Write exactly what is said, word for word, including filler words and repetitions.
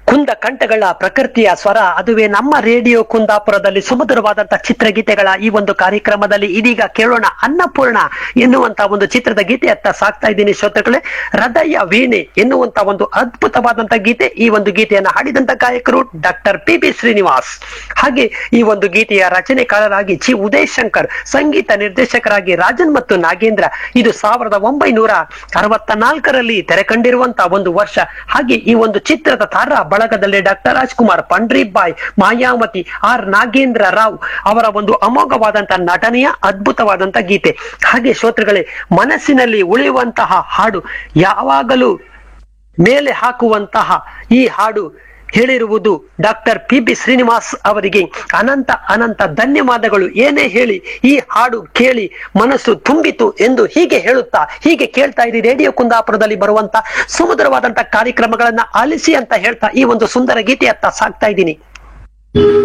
ಕುಂದ ಕಂಠಗಳ ಪ್ರಕೃತಿಯ ಸ್ವರ, ಅದುವೇ ನಮ್ಮ ರೇಡಿಯೋ ಕುಂದಾಪುರದಲ್ಲಿ ಸುಮಧುರವಾದಂತಹ ಚಿತ್ರಗೀತೆಗಳ ಈ ಒಂದು ಕಾರ್ಯಕ್ರಮದಲ್ಲಿ ಇದೀಗ ಕೇಳೋಣ ಅನ್ನಪೂರ್ಣ ಎನ್ನುವಂತ ಒಂದು ಚಿತ್ರದ ಗೀತೆಯತ್ತ ಸಾಕ್ತಾ ಇದ್ದೀನಿ ಶ್ರೋತೃಗಳೇ. ಹೃದಯ ವೀಣೆ ಎನ್ನುವಂತ ಒಂದು ಅದ್ಭುತವಾದಂತಹ ಗೀತೆ. ಈ ಒಂದು ಗೀತೆಯನ್ನು ಹಾಡಿದಂತ ಗಾಯಕರು ಡಾಕ್ಟರ್ ಪಿ ಬಿ ಶ್ರೀನಿವಾಸ್. ಹಾಗೆ ಈ ಒಂದು ಗೀತೆಯ ರಚನೆಕಾರರಾಗಿ ಜಿ ಉದಯ್ ಶಂಕರ್, ಸಂಗೀತ ನಿರ್ದೇಶಕರಾಗಿ ರಾಜನ್ ಮತ್ತು ನಾಗೇಂದ್ರ. ಇದು ಸಾವಿರದ ಒಂಬೈನೂರ ಅರವತ್ತ ನಾಲ್ಕರಲ್ಲಿ ತೆರೆ ಕಂಡಿರುವಂತಹ ಒಂದು ವರ್ಷ. ಹಾಗೆ ಈ ಒಂದು ಚಿತ್ರದ ತಾರ ಬಳಗದಲ್ಲಿ ಡಾಕ್ಟರ್ ರಾಜ್ಕುಮಾರ್, ಪಂಡ್ರೀಬಾಯ್, ಮಾಯಾವತಿ, ಆರ್ ನಾಗೇಂದ್ರ ರಾವ್ ಅವರ ಒಂದು ಅಮೋಘವಾದಂತಹ ನಟನೆಯ ಅದ್ಭುತವಾದಂತಹ ಗೀತೆ. ಹಾಗೆ ಶ್ರೋತೃಗಳೇ, ಮನಸ್ಸಿನಲ್ಲಿ ಉಳಿಯುವಂತಹ ಹಾಡು, ಯಾವಾಗಲೂ ಮೇಲೆ ಹಾಕುವಂತಹ ಈ ಹಾಡು ಹೇಳಿರುವುದು ಡಾಕ್ಟರ್ ಪಿ ಬಿ ಶ್ರೀನಿವಾಸ್ ಅವರಿಗೆ ಅನಂತ ಅನಂತ ಧನ್ಯವಾದಗಳು. ಏನೇ ಹೇಳಿ ಈ ಹಾಡು ಕೇಳಿ ಮನಸ್ಸು ತುಂಬಿತು ಎಂದು ಹೀಗೆ ಹೇಳುತ್ತಾ ಹೀಗೆ ಕೇಳ್ತಾ ಇರಿ ರೇಡಿಯೋ ಕುಂದಾಪುರದಲ್ಲಿ ಬರುವಂತ ಸುಮಧುರವಾದಂತಹ ಕಾರ್ಯಕ್ರಮಗಳನ್ನ ಆಲಿಸಿ ಅಂತ ಹೇಳ್ತಾ ಈ ಒಂದು ಸುಂದರ ಗೀತೆಯತ್ತ ಸಾಕ್ತಾ ಇದ್ದೀನಿ.